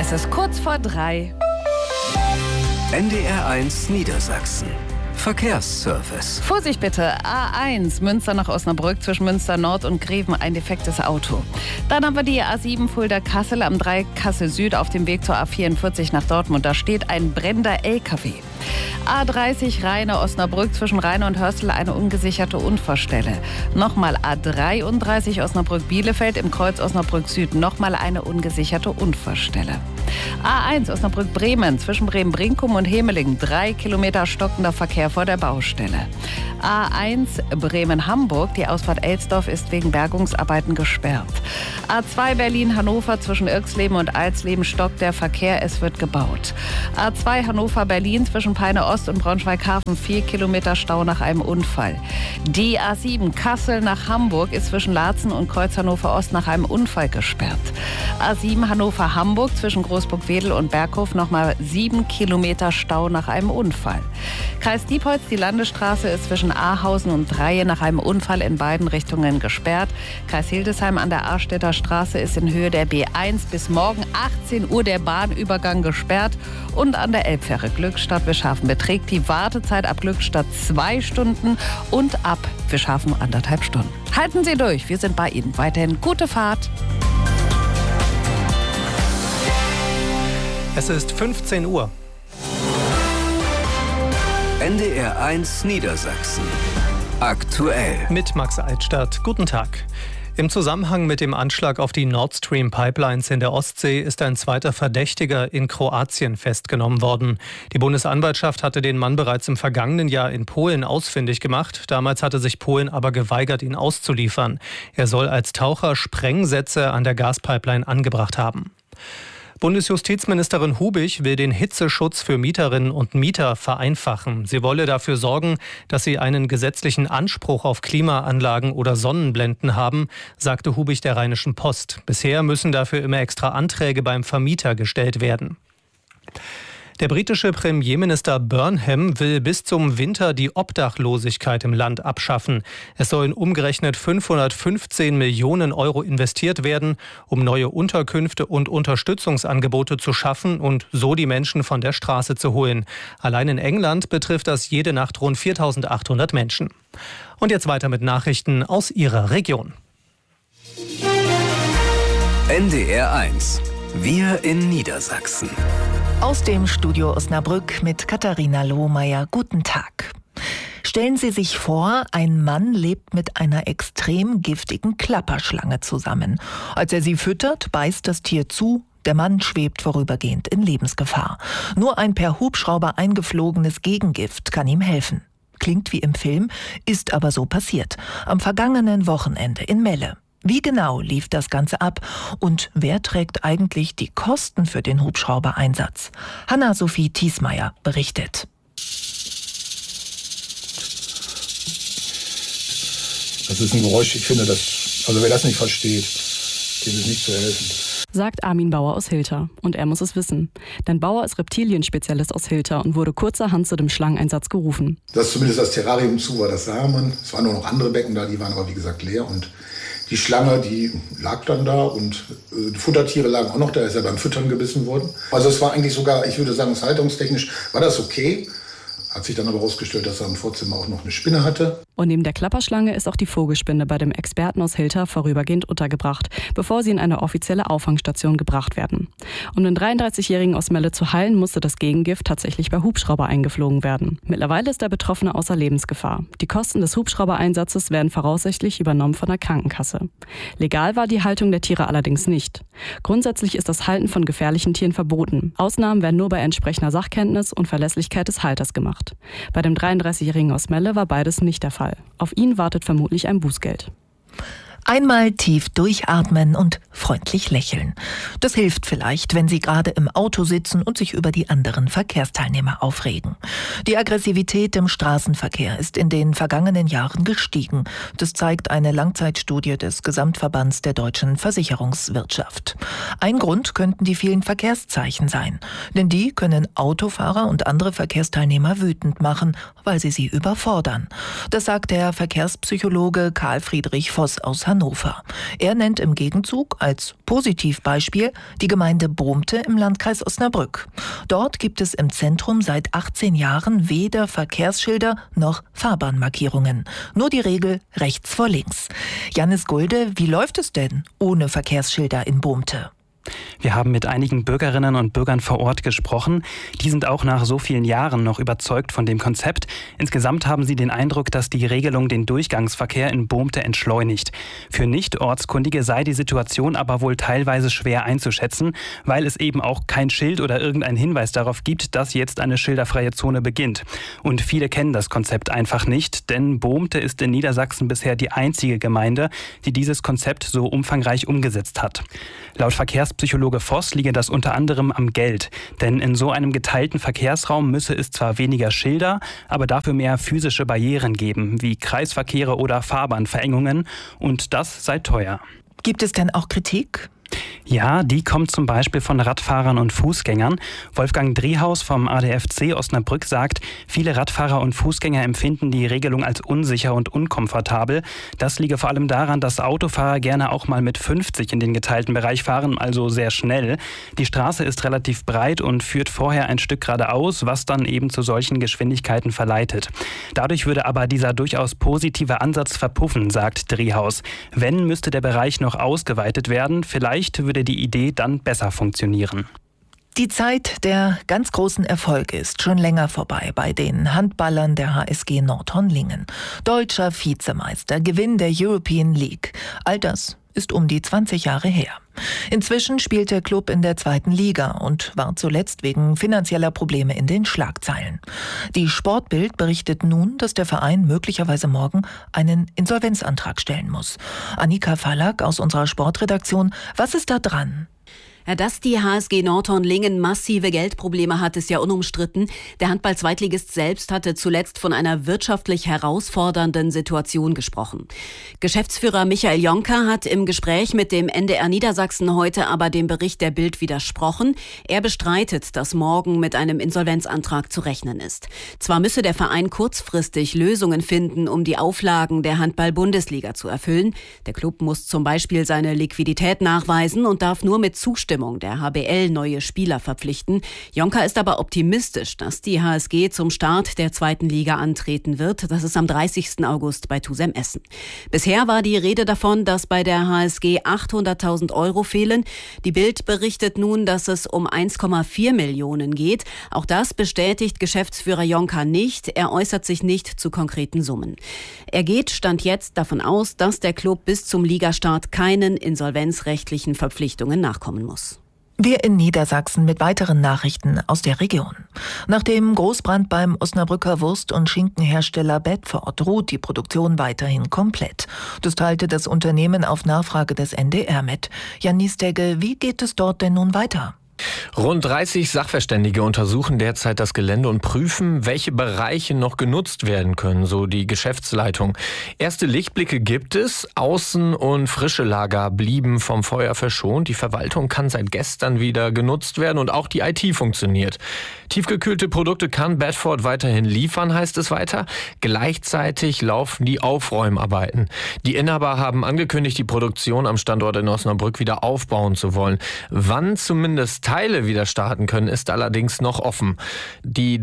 Es ist kurz vor 3. NDR1 Niedersachsen. Verkehrsservice. Vorsicht bitte, A1 Münster nach Osnabrück zwischen Münster Nord und Greven ein defektes Auto. Dann haben wir die A7 Fulda-Kassel am 3 Kassel Süd auf dem Weg zur A44 nach Dortmund. Da steht ein brennender LKW. A30 Rheine Osnabrück zwischen Rheine und Hörstel eine ungesicherte Unfallstelle. Nochmal A33 Osnabrück-Bielefeld im Kreuz Osnabrück Süd nochmal eine ungesicherte Unfallstelle. A1 Osnabrück-Bremen zwischen Bremen-Brinkum und Hemeling 3 Kilometer stockender Verkehr vor der Baustelle. A1 Bremen-Hamburg, die Ausfahrt Elsdorf ist wegen Bergungsarbeiten gesperrt. A2 Berlin-Hannover zwischen Irxleben und Alsleben stockt der Verkehr, es wird gebaut. A2 Hannover-Berlin zwischen Peine Ost und Braunschweig-Hafen 4 Kilometer Stau nach einem Unfall. Die A7 Kassel nach Hamburg ist zwischen Laatzen und Kreuz Hannover Ost nach einem Unfall gesperrt. A7 Hannover-Hamburg zwischen Großburg-Wedel und Berghof nochmal 7 Kilometer Stau nach einem Unfall. Kreis Diepholz, die Landesstraße ist zwischen Ahausen und Dreie nach einem Unfall in beiden Richtungen gesperrt. Kreis Hildesheim an der Arstädter Straße ist in Höhe der B1 bis morgen 18 Uhr der Bahnübergang gesperrt. Und an der Elbfähre Glückstadt-Wischhafen beträgt die Wartezeit ab Glückstadt 2 Stunden und ab Wischhafen 1,5 Stunden. Halten Sie durch, wir sind bei Ihnen. Weiterhin gute Fahrt. Es ist 15 Uhr. NDR1 Niedersachsen. Aktuell. Mit Max Altstadt. Guten Tag. Im Zusammenhang mit dem Anschlag auf die Nord Stream Pipelines in der Ostsee ist ein zweiter Verdächtiger in Kroatien festgenommen worden. Die Bundesanwaltschaft hatte den Mann bereits im vergangenen Jahr in Polen ausfindig gemacht. Damals hatte sich Polen aber geweigert, ihn auszuliefern. Er soll als Taucher Sprengsätze an der Gaspipeline angebracht haben. Bundesjustizministerin Hubich will den Hitzeschutz für Mieterinnen und Mieter vereinfachen. Sie wolle dafür sorgen, dass sie einen gesetzlichen Anspruch auf Klimaanlagen oder Sonnenblenden haben, sagte Hubich der Rheinischen Post. Bisher müssen dafür immer extra Anträge beim Vermieter gestellt werden. Der britische Premierminister Burnham will bis zum Winter die Obdachlosigkeit im Land abschaffen. Es sollen umgerechnet 515 Millionen Euro investiert werden, um neue Unterkünfte und Unterstützungsangebote zu schaffen und so die Menschen von der Straße zu holen. Allein in England betrifft das jede Nacht rund 4.800 Menschen. Und jetzt weiter mit Nachrichten aus Ihrer Region. NDR1. Wir in Niedersachsen. Aus dem Studio Osnabrück mit Katharina Lohmeier. Guten Tag. Stellen Sie sich vor, ein Mann lebt mit einer extrem giftigen Klapperschlange zusammen. Als er sie füttert, beißt das Tier zu. Der Mann schwebt vorübergehend in Lebensgefahr. Nur ein per Hubschrauber eingeflogenes Gegengift kann ihm helfen. Klingt wie im Film, ist aber so passiert. Am vergangenen Wochenende in Melle. Wie genau lief das Ganze ab und wer trägt eigentlich die Kosten für den Hubschraubereinsatz? Hanna-Sophie Thiesmeier berichtet. Das ist ein Geräusch, ich finde, wer das nicht versteht, dem ist nicht zu helfen. Sagt Armin Bauer aus Hilter. Und er muss es wissen. Denn Bauer ist Reptilienspezialist aus Hilter und wurde kurzerhand zu dem Schlangeneinsatz gerufen. Dass zumindest das Terrarium zu war, das sah man. Es waren nur noch andere Becken da, die waren aber wie gesagt leer. Und die Schlange, die lag dann da und die Futtertiere lagen auch noch da, ist ja beim Füttern gebissen worden. Also es war eigentlich sogar, ich würde sagen, haltungstechnisch war das okay. Hat sich dann aber herausgestellt, dass er im Vorzimmer auch noch eine Spinne hatte. Und neben der Klapperschlange ist auch die Vogelspinne bei dem Experten aus Hilter vorübergehend untergebracht, bevor sie in eine offizielle Auffangstation gebracht werden. Um den 33-Jährigen aus Melle zu heilen, musste das Gegengift tatsächlich per Hubschrauber eingeflogen werden. Mittlerweile ist der Betroffene außer Lebensgefahr. Die Kosten des Hubschraubereinsatzes werden voraussichtlich übernommen von der Krankenkasse. Legal war die Haltung der Tiere allerdings nicht. Grundsätzlich ist das Halten von gefährlichen Tieren verboten. Ausnahmen werden nur bei entsprechender Sachkenntnis und Verlässlichkeit des Halters gemacht. Bei dem 33-Jährigen aus Melle war beides nicht der Fall. Auf ihn wartet vermutlich ein Bußgeld. Einmal tief durchatmen und freundlich lächeln. Das hilft vielleicht, wenn Sie gerade im Auto sitzen und sich über die anderen Verkehrsteilnehmer aufregen. Die Aggressivität im Straßenverkehr ist in den vergangenen Jahren gestiegen. Das zeigt eine Langzeitstudie des Gesamtverbands der deutschen Versicherungswirtschaft. Ein Grund könnten die vielen Verkehrszeichen sein. Denn die können Autofahrer und andere Verkehrsteilnehmer wütend machen, weil sie überfordern. Das sagt der Verkehrspsychologe Karl Friedrich Voss aus Hannover. Er nennt im Gegenzug als Positivbeispiel die Gemeinde Bohmte im Landkreis Osnabrück. Dort gibt es im Zentrum seit 18 Jahren weder Verkehrsschilder noch Fahrbahnmarkierungen. Nur die Regel rechts vor links. Jannis Gulde, wie läuft es denn ohne Verkehrsschilder in Bohmte? Wir haben mit einigen Bürgerinnen und Bürgern vor Ort gesprochen. Die sind auch nach so vielen Jahren noch überzeugt von dem Konzept. Insgesamt haben sie den Eindruck, dass die Regelung den Durchgangsverkehr in Bohmte entschleunigt. Für Nicht-Ortskundige sei die Situation aber wohl teilweise schwer einzuschätzen, weil es eben auch kein Schild oder irgendein Hinweis darauf gibt, dass jetzt eine schilderfreie Zone beginnt. Und viele kennen das Konzept einfach nicht, denn Bohmte ist in Niedersachsen bisher die einzige Gemeinde, die dieses Konzept so umfangreich umgesetzt hat. Laut Verkehrspsychologe Voss liege das unter anderem am Geld. Denn in so einem geteilten Verkehrsraum müsse es zwar weniger Schilder, aber dafür mehr physische Barrieren geben, wie Kreisverkehre oder Fahrbahnverengungen. Und das sei teuer. Gibt es denn auch Kritik? Ja, die kommt zum Beispiel von Radfahrern und Fußgängern. Wolfgang Driehaus vom ADFC Osnabrück sagt, viele Radfahrer und Fußgänger empfinden die Regelung als unsicher und unkomfortabel. Das liege vor allem daran, dass Autofahrer gerne auch mal mit 50 in den geteilten Bereich fahren, also sehr schnell. Die Straße ist relativ breit und führt vorher ein Stück geradeaus, was dann eben zu solchen Geschwindigkeiten verleitet. Dadurch würde aber dieser durchaus positive Ansatz verpuffen, sagt Driehaus. Wenn, müsste der Bereich noch ausgeweitet werden, vielleicht würde die Idee dann besser funktionieren. Die Zeit der ganz großen Erfolge ist schon länger vorbei bei den Handballern der HSG Nordhorn-Lingen. Deutscher Vizemeister, Gewinn der European League. All das ist um die 20 Jahre her. Inzwischen spielt der Klub in der 2. Liga und war zuletzt wegen finanzieller Probleme in den Schlagzeilen. Die Sportbild berichtet nun, dass der Verein möglicherweise morgen einen Insolvenzantrag stellen muss. Annika Fallack aus unserer Sportredaktion, was ist da dran? Ja, dass die HSG Nordhorn-Lingen massive Geldprobleme hat, ist ja unumstritten. Der Handball-Zweitligist selbst hatte zuletzt von einer wirtschaftlich herausfordernden Situation gesprochen. Geschäftsführer Michael Jonker hat im Gespräch mit dem NDR Niedersachsen heute aber dem Bericht der Bild widersprochen. Er bestreitet, dass morgen mit einem Insolvenzantrag zu rechnen ist. Zwar müsse der Verein kurzfristig Lösungen finden, um die Auflagen der Handball-Bundesliga zu erfüllen. Der Klub muss zum Beispiel seine Liquidität nachweisen und darf nur mit Zustimmung der HBL neue Spieler verpflichten. Jonker ist aber optimistisch, dass die HSG zum Start der 2. Liga antreten wird. Das ist am 30. August bei Tusem Essen. Bisher war die Rede davon, dass bei der HSG 800.000 Euro fehlen. Die Bild berichtet nun, dass es um 1,4 Millionen geht. Auch das bestätigt Geschäftsführer Jonker nicht. Er äußert sich nicht zu konkreten Summen. Er geht Stand jetzt davon aus, dass der Klub bis zum Ligastart keinen insolvenzrechtlichen Verpflichtungen nachkommen muss. Wir in Niedersachsen mit weiteren Nachrichten aus der Region. Nach dem Großbrand beim Osnabrücker Wurst- und Schinkenhersteller Bedford ruht die Produktion weiterhin komplett. Das teilte das Unternehmen auf Nachfrage des NDR mit. Jan Niestegge, wie geht es dort denn nun weiter? Rund 30 Sachverständige untersuchen derzeit das Gelände und prüfen, welche Bereiche noch genutzt werden können, so die Geschäftsleitung. Erste Lichtblicke gibt es. Außen- und frische Lager blieben vom Feuer verschont. Die Verwaltung kann seit gestern wieder genutzt werden und auch die IT funktioniert. Tiefgekühlte Produkte kann Bedford weiterhin liefern, heißt es weiter. Gleichzeitig laufen die Aufräumarbeiten. Die Inhaber haben angekündigt, die Produktion am Standort in Osnabrück wieder aufbauen zu wollen. Wann zumindest Teile wieder starten können, ist allerdings noch offen. Die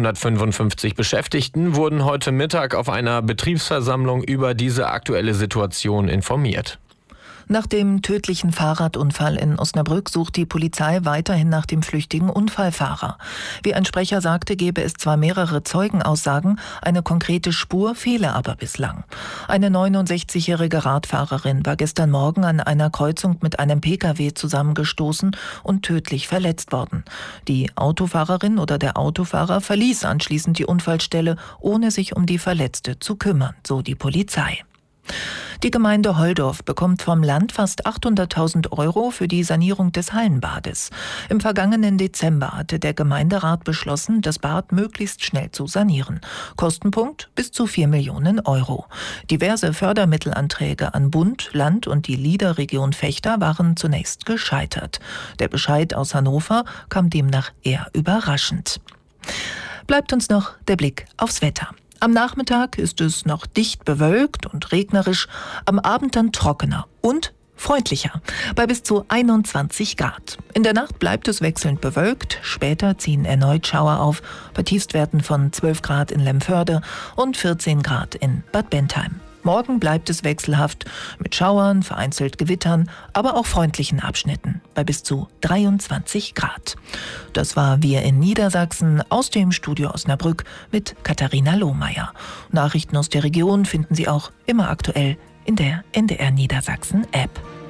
355 Beschäftigten wurden heute Mittag auf einer Betriebsversammlung über diese aktuelle Situation informiert. Nach dem tödlichen Fahrradunfall in Osnabrück sucht die Polizei weiterhin nach dem flüchtigen Unfallfahrer. Wie ein Sprecher sagte, gebe es zwar mehrere Zeugenaussagen, eine konkrete Spur fehle aber bislang. Eine 69-jährige Radfahrerin war gestern Morgen an einer Kreuzung mit einem Pkw zusammengestoßen und tödlich verletzt worden. Die Autofahrerin oder der Autofahrer verließ anschließend die Unfallstelle, ohne sich um die Verletzte zu kümmern, so die Polizei. Die Gemeinde Holdorf bekommt vom Land fast 800.000 Euro für die Sanierung des Hallenbades. Im vergangenen Dezember hatte der Gemeinderat beschlossen, das Bad möglichst schnell zu sanieren. Kostenpunkt bis zu 4 Millionen Euro. Diverse Fördermittelanträge an Bund, Land und die LIDA-Region Vechta waren zunächst gescheitert. Der Bescheid aus Hannover kam demnach eher überraschend. Bleibt uns noch der Blick aufs Wetter. Am Nachmittag ist es noch dicht bewölkt und regnerisch, am Abend dann trockener und freundlicher, bei bis zu 21 Grad. In der Nacht bleibt es wechselnd bewölkt, später ziehen erneut Schauer auf, bei Tiefstwerten von 12 Grad in Lemförde und 14 Grad in Bad Bentheim. Morgen bleibt es wechselhaft, mit Schauern, vereinzelt Gewittern, aber auch freundlichen Abschnitten, bei bis zu 23 Grad. Das war Wir in Niedersachsen aus dem Studio Osnabrück mit Katharina Lohmeier. Nachrichten aus der Region finden Sie auch immer aktuell in der NDR Niedersachsen App.